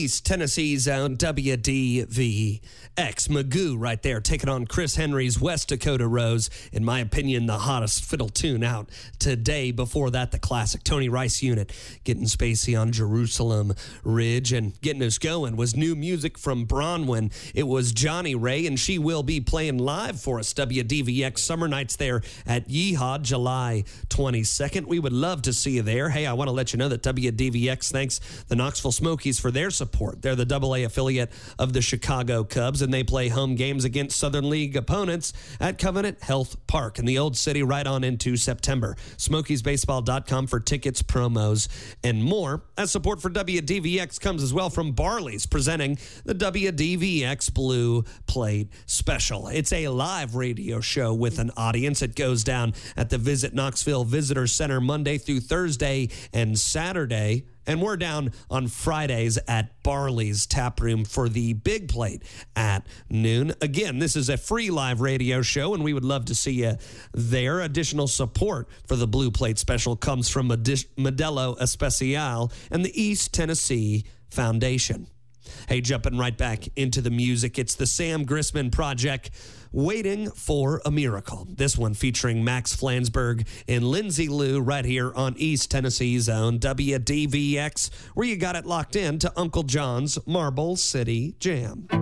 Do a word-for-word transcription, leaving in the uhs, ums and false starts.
East Tennessee's own W D V X. Magoo right there, taking on Chris Henry's West Dakota Rose. In my opinion, the hottest fiddle tune out today. Before that, the classic Tony Rice Unit getting spacey on Jerusalem Ridge. And getting us going was new music from Bronwyn. It was Johnny Ray, and she will be playing live for us. W D V X Summer Nights there at Yeehaw, July twenty-second. We would love to see you there. Hey, I want to let you know that W D V X thanks the Knoxville Smokies for their support. They're the double A affiliate of the Chicago Cubs, and they play home games against Southern League opponents at Covenant Health Park in the Old City right on into September. Smokies Baseball dot com for tickets, promos, and more. As support for W D V X comes as well from Barley's, presenting the W D V X Blue Plate Special. It's a live radio show with an audience. It goes down at the Visit Knoxville Visitor Center Monday through Thursday and Saturday. And we're down on Fridays at Barley's Tap Room for the Big Plate at noon. Again, this is a free live radio show, and we would love to see you there. Additional support for the Blue Plate Special comes from Modelo Especial and the East Tennessee Foundation. Hey, jumping right back into the music, it's the Sam Grissman Project, Waiting for a Miracle. This one featuring Max Flansburgh and Lindsay Lou right here on East Tennessee's own W D V X, where you got it locked in to Uncle John's Marble City Jam.